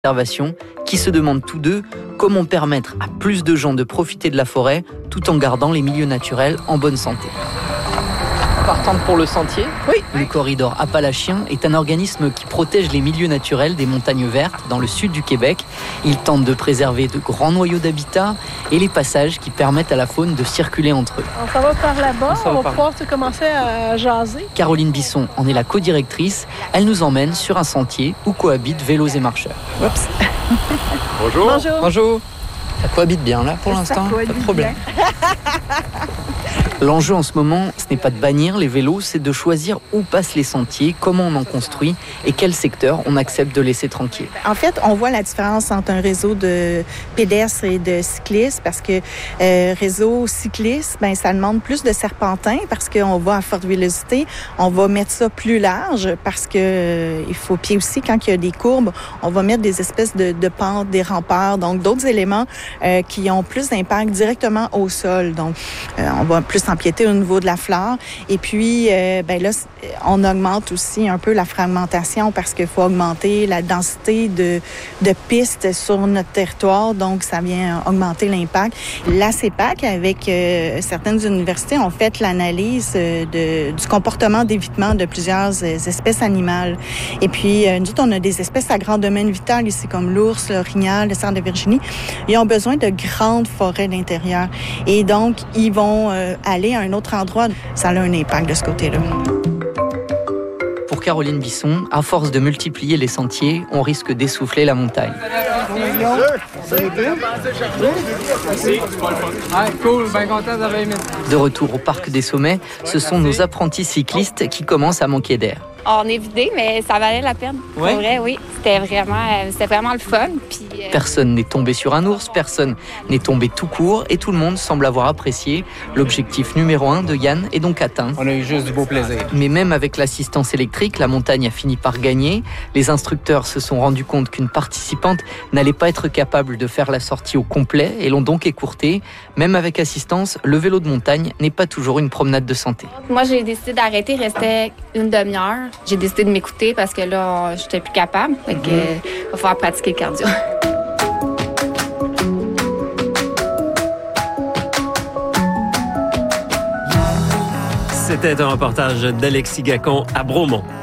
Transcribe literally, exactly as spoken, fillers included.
conservation qui se demandent tous deux comment permettre à plus de gens de profiter de la forêt tout en gardant les milieux naturels en bonne santé. Partante pour le sentier, oui. Le Corridor Appalachien est un organisme qui protège les milieux naturels des montagnes vertes dans le sud du Québec. Il tente de préserver de grands noyaux d'habitat et les passages qui permettent à la faune de circuler entre eux. On s'en va par là-bas, on, on va par... pouvoir commencer à jaser. Caroline Bisson en est la co-directrice. Elle nous emmène sur un sentier où cohabitent vélos et marcheurs. Oups. Bonjour. Bonjour. Bonjour. Ça cohabite bien là pour l'instant, pas de problème. L'enjeu en ce moment, ce n'est pas de bannir les vélos, c'est de choisir où passent les sentiers, comment on en construit et quel secteur on accepte de laisser tranquille. En fait, on voit la différence entre un réseau de pédestres et de cyclistes parce que euh, réseau cycliste, ben ça demande plus de serpentins parce qu'on va à forte vélocité. On va mettre ça plus large parce que euh, il faut puis aussi quand il y a des courbes, on va mettre des espèces de, de pentes, des remparts, donc d'autres éléments euh, qui ont plus d'impact directement au sol. Donc, euh, on va plus empiéter au niveau de la flore. Et puis, euh, ben là, on augmente aussi un peu la fragmentation parce qu'il faut augmenter la densité de, de pistes sur notre territoire. Donc, ça vient augmenter l'impact. La C E P A C, avec euh, certaines universités, ont fait l'analyse de, du comportement d'évitement de plusieurs espèces animales. Et puis, euh, nous autres, on a des espèces à grand domaine vital ici, comme l'ours, l'orignal, le cerf de Virginie. Ils ont besoin de grandes forêts d'intérieur. Et donc, ils vont euh, aller à un autre endroit. Ça a un impact de ce côté-là. Pour Caroline Bisson, à force de multiplier les sentiers, on risque d'essouffler la montagne. De retour au Parc des Sommets, ce sont nos apprentis cyclistes qui commencent à manquer d'air. On est vidé, mais ça valait la peine. Ouais. Pour vrai, oui. C'était vraiment, c'était vraiment le fun. Puis, euh... Personne n'est tombé sur un ours, personne n'est tombé tout court et tout le monde semble avoir apprécié. L'objectif numéro un de Yann est donc atteint. On a eu juste du beau plaisir. Mais même avec l'assistance électrique, la montagne a fini par gagner. Les instructeurs se sont rendus compte qu'une participante n'allait pas être capable de faire la sortie au complet et l'ont donc écourtée. Même avec assistance, le vélo de montagne n'est pas toujours une promenade de santé. Moi, j'ai décidé d'arrêter, il restait une demi-heure. J'ai décidé de m'écouter parce que là, j'étais plus capable. Fait que, euh, va falloir pratiquer le cardio. C'était un reportage d'Alexis Gacon à Bromont.